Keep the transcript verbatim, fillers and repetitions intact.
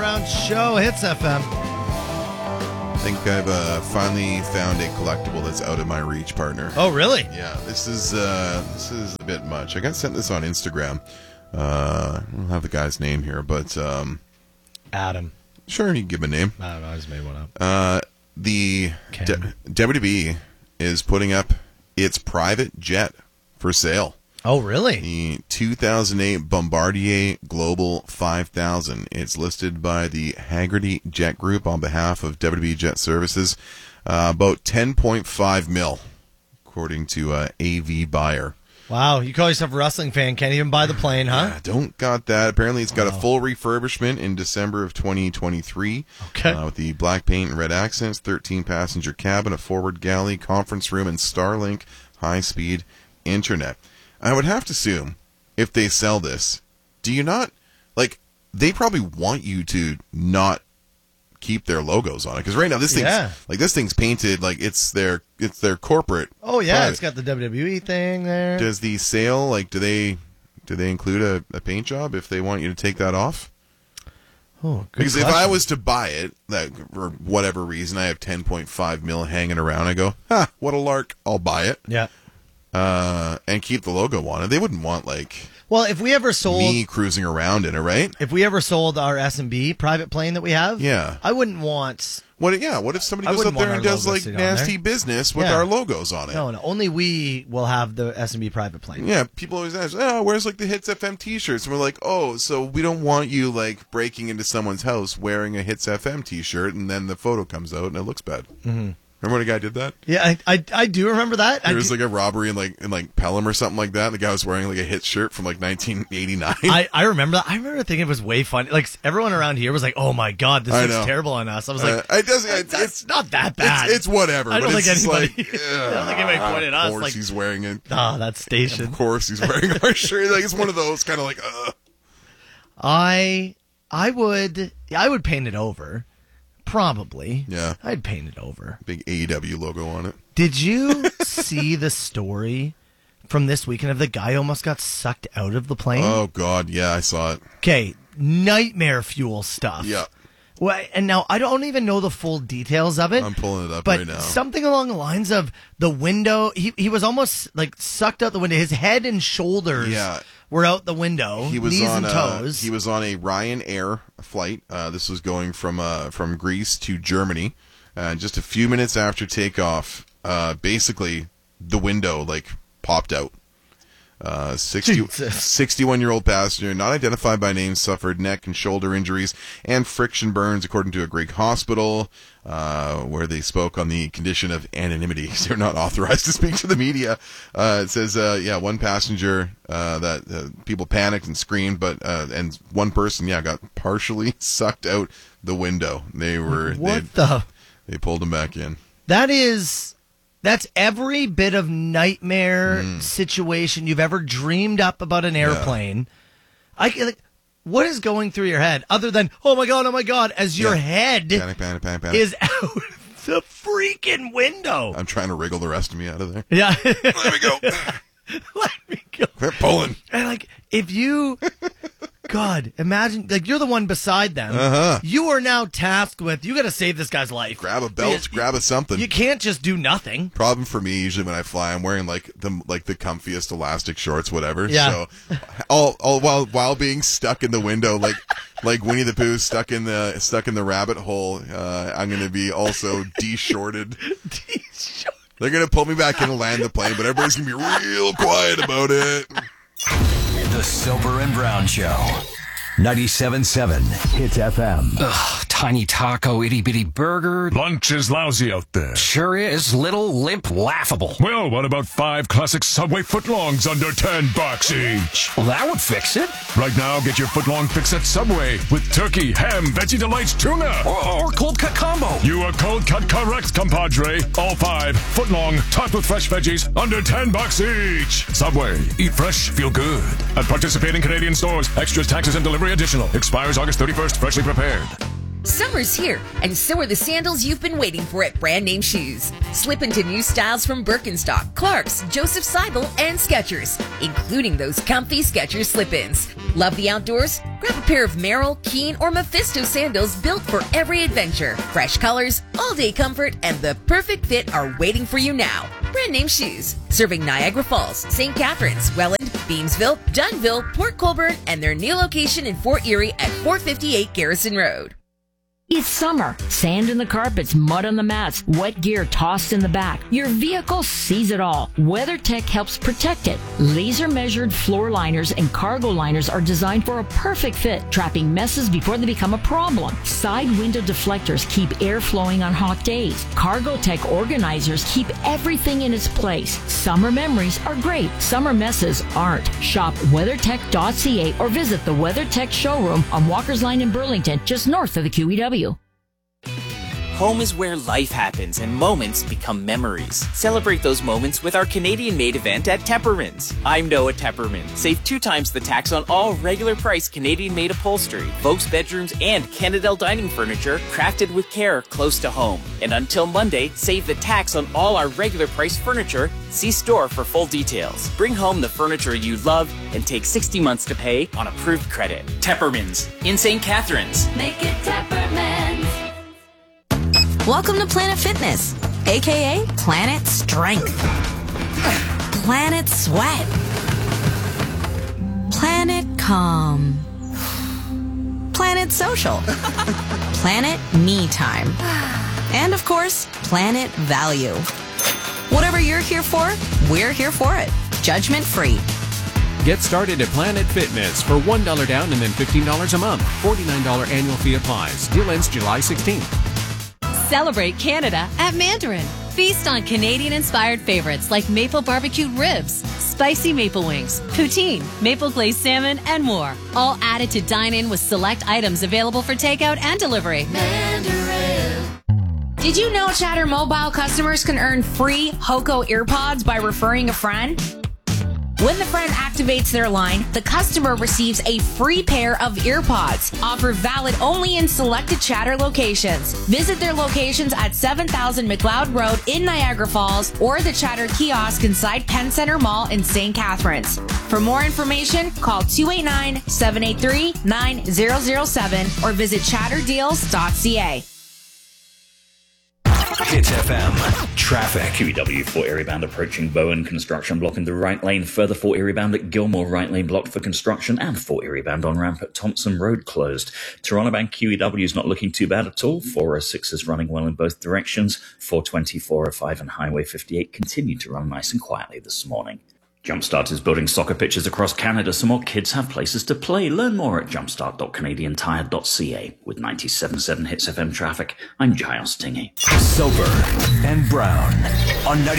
Brown Show, Hits F M. I think I've uh, finally found a collectible that's out of my reach, partner. Oh, really? Yeah, this is uh, this is a bit much. I got sent this on Instagram. Uh, I don't have the guy's name here, but um, Adam. Sure, you can give him a name. I don't know. I just made one up. Uh, the D- W W E is putting up its private jet for sale. Oh, really? The two thousand eight Bombardier Global five thousand. It's listed by the Haggerty Jet Group on behalf of W W E Jet Services. Uh, about ten point five mil, according to uh, A V Buyer. Wow, you call yourself a wrestling fan, can't even buy the plane, huh? Yeah, don't got that. Apparently it's got wow. a full refurbishment in December of twenty twenty-three. Okay. Uh, with the black paint and red accents, thirteen passenger cabin, a forward galley, conference room, and Starlink high-speed internet. I would have to assume, if they sell this, do you not, like, they probably want you to not keep their logos on it, because right now this thing's yeah. like this thing's painted like it's their it's their corporate. Oh yeah, product. It's got the W W E thing there. Does the sale, like, do they do they include a, a paint job if they want you to take that off? Oh, good because question. if I was to buy it, that for whatever reason, I have ten point five mil hanging around. I go, ha, what a lark! I'll buy it. Yeah. Uh, and keep the logo on it. They wouldn't want like well, if we ever sold me cruising around in it, right? If we ever sold our S and B private plane that we have, yeah, I wouldn't want. What? Yeah. What if somebody I goes up wouldn't there and want our does logos like to go on nasty there. business with Yeah. our logos on it? No, no. Only we will have the S and B private plane. Yeah. People always ask, "Oh, where's like the Hits F M T-shirts?" And we're like, "Oh, so we don't want you like breaking into someone's house wearing a Hits F M T-shirt, and then the photo comes out and it looks bad." Mm-hmm. Remember when a guy did that? Yeah, I, I, I do remember that. There I was do, like a robbery in like in like Pelham or something like that. And the guy was wearing like a Hits shirt from like nineteen eighty-nine. I, I remember that. I remember thinking it was way funny. Like everyone around here was like, "Oh my god, this I looks know. terrible on us." I was like, uh, "It doesn't. "That's It's, it's not that bad. It's, it's whatever." I don't but think it's anybody. Like, I don't think anybody pointed Of us. course, Like, he's wearing it. ah, that station. Of course, he's wearing our shirt. Like it's one of those kind of like. Uh. I I would I would paint it over. Probably. Yeah. I'd paint it over. Big A E W logo on it. Did you see the story from this weekend of the guy who almost got sucked out of the plane? Oh God, yeah, I saw it. Okay, nightmare fuel stuff. Yeah. Well, and now I don't even know the full details of it. I'm pulling it up but right now. Something along the lines of the window. He he was almost like sucked out the window. His head and shoulders Yeah. were out the window. He was knees on and a, toes. he was on a Ryanair flight. Uh, this was going from uh, from Greece to Germany. Uh, just a few minutes after takeoff, uh, basically the window like popped out. Uh, sixty, Jesus. sixty-one-year-old passenger, not identified by name, suffered neck and shoulder injuries and friction burns, according to a Greek hospital, uh, where they spoke on the condition of anonymity. They're not authorized to speak to the media. Uh, it says, uh, yeah, one passenger, uh, that uh, people panicked and screamed, but uh, and one person, yeah, got partially sucked out the window. They were what the? They pulled him back in. That is. That's every bit of nightmare Mm. situation you've ever dreamed up about an airplane. I like, what is going through your head other than oh my god, oh my god, as your Yeah. head Panic, panic, panic, panic. is out the freaking window. I'm trying to wriggle the rest of me out of there. Yeah, Let me go. let me go. Quit pulling. And like, if you, God, imagine like you're the one beside them. Uh-huh. You are now tasked with you got to save this guy's life. Grab a belt, You- grab a something. You can't just do nothing. Problem for me usually when I fly, I'm wearing like the like the comfiest elastic shorts, whatever. Yeah. So, all all while while being stuck in the window, like like Winnie the Pooh stuck in the stuck in the rabbit hole. Uh, I'm gonna be also de-shorted. They're gonna pull me back in and land the plane, but everybody's gonna be real quiet about it. The Soper and Brown Show. ninety-seven point seven Hits F M. Ugh, tiny taco, itty bitty burger. Lunch is lousy out there. Sure is. Little, limp, laughable. Well, what about five classic Subway footlongs under ten bucks each? Well, that would fix it. Right now, get your footlong fix at Subway with turkey, ham, veggie delights, tuna. Or, or cold cut combo. You are cold cut correct, compadre. All five footlong, topped with fresh veggies, under ten bucks each. Subway, eat fresh, feel good. At participating Canadian stores, extras, taxes, and delivery additional. Expires August thirty-first. Freshly prepared. Summer's here, and so are the sandals you've been waiting for at Brand Name Shoes. Slip into new styles from Birkenstock, Clarks, Joseph Seibel, and Skechers, including those comfy Skechers slip-ins. Love the outdoors? Grab a pair of Merrill, Keen, or Mephisto sandals built for every adventure. Fresh colors, all-day comfort, and the perfect fit are waiting for you now. Brand Name Shoes, serving Niagara Falls, Saint Catharines, Welland, Beamsville, Dunnville, Port Colborne, and their new location in Fort Erie at four fifty-eight Garrison Road. It's summer. Sand in the carpets, mud on the mats, wet gear tossed in the back. Your vehicle sees it all. WeatherTech helps protect it. Laser-measured floor liners and cargo liners are designed for a perfect fit, trapping messes before they become a problem. Side window deflectors keep air flowing on hot days. CargoTech organizers keep everything in its place. Summer memories are great. Summer messes aren't. Shop weathertech dot c a or visit the WeatherTech showroom on Walker's Line in Burlington, just north of the Q E W. Home is where life happens and moments become memories. Celebrate those moments with our Canadian-made event at Tepperman's. I'm Noah Tepperman. Save two times the tax on all regular price Canadian-made upholstery, Volks bedrooms, and Canadel dining furniture crafted with care close to home. And until Monday, save the tax on all our regular price furniture. See store for full details. Bring home the furniture you love and take sixty months to pay on approved credit. Tepperman's in Saint Catharines. Make it Tepperman's. Welcome to Planet Fitness, aka Planet Strength, Planet Sweat, Planet Calm, Planet Social, Planet Me Time, and of course, Planet Value. Whatever you're here for, we're here for it. Judgment free. Get started at Planet Fitness for one dollar down and then fifteen dollars a month. forty-nine dollars annual fee applies. Deal ends July sixteenth. Celebrate Canada at Mandarin. Feast on Canadian-inspired favorites like maple barbecued ribs, spicy maple wings, poutine, maple glazed salmon, and more. All added to dine in with select items available for takeout and delivery. Mandarin. Did you know Chatter Mobile customers can earn free Hoco earpods by referring a friend? When the friend activates their line, the customer receives a free pair of earpods, offer valid only in selected Chatter locations. Visit their locations at seven thousand McLeod Road in Niagara Falls or the Chatter kiosk inside Penn Center Mall in Saint Catharines. For more information, call two eight nine, seven eight three, nine zero zero seven or visit chatter deals dot c a. Hits F M. Traffic. Q E W Fort Erie bound approaching Bowen. Construction blocking the right lane. Further Fort Erie bound at Gilmore. Right lane blocked for construction. And Fort Erie bound on ramp at Thompson Road closed. Toronto bound Q E W is not looking too bad at all. four oh six is running well in both directions. four twenty, four oh five and Highway fifty-eight continue to run nice and quietly this morning. Jumpstart is building soccer pitches across Canada so more kids have places to play. Learn more at jumpstart dot canadian tire dot c a. With ninety-seven point seven Hits F M traffic, I'm Giles Tingey. Soper and Brown on ninety.